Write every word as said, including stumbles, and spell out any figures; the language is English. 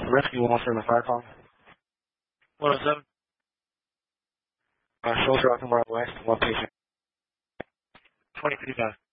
Rescue one seven fire call. one oh seven. Uh, shoulder up and right west, one patient. twenty fifty-five.